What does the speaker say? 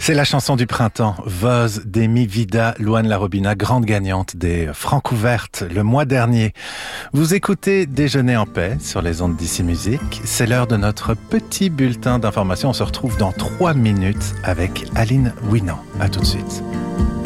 C'est la chanson du printemps, Voz d'Amy Vida, Louane Larobina, grande gagnante des Francouvertes le mois dernier. Vous écoutez Déjeuner en paix sur les ondes d'Ici Musique. C'est l'heure de notre petit bulletin d'information. On se retrouve dans 3 minutes avec Aline Winan. À tout de suite.